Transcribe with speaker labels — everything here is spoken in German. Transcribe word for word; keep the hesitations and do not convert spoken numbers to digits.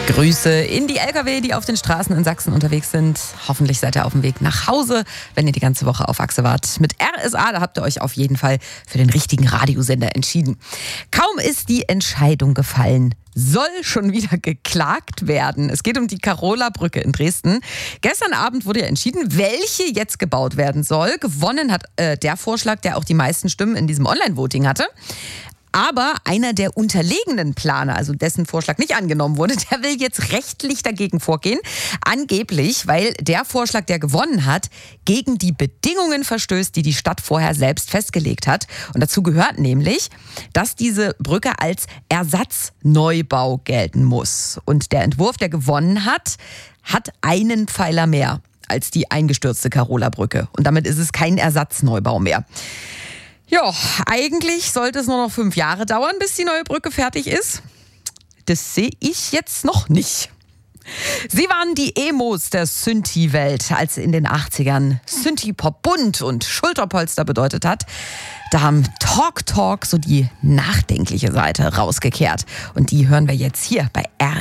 Speaker 1: Grüße in die L K W, die auf den Straßen in Sachsen unterwegs sind. Hoffentlich seid ihr auf dem Weg nach Hause, wenn ihr die ganze Woche auf Achse wart. Mit R S A, da habt ihr euch auf jeden Fall für den richtigen Radiosender entschieden. Kaum ist die Entscheidung gefallen, soll schon wieder geklagt werden. Es geht um die Carola-Brücke in Dresden. Gestern Abend wurde ja entschieden, welche jetzt gebaut werden soll. Gewonnen hat äh, der Vorschlag, der auch die meisten Stimmen in diesem Online-Voting hatte. Aber einer der unterlegenen Planer, also dessen Vorschlag nicht angenommen wurde, der will jetzt rechtlich dagegen vorgehen. Angeblich, weil der Vorschlag, der gewonnen hat, gegen die Bedingungen verstößt, die die Stadt vorher selbst festgelegt hat. Und dazu gehört nämlich, dass diese Brücke als Ersatzneubau gelten muss. Und der Entwurf, der gewonnen hat, hat einen Pfeiler mehr als die eingestürzte Carola-Brücke. Und damit ist es kein Ersatzneubau mehr. Ja, eigentlich sollte es nur noch fünf Jahre dauern, bis die neue Brücke fertig ist. Das sehe ich jetzt noch nicht. Sie waren die Emos der Synthi-Welt, als in den achtzigern Synthi-Pop bunt und Schulterpolster bedeutet hat. Da haben Talk Talk so die nachdenkliche Seite rausgekehrt. Und die hören wir jetzt hier bei R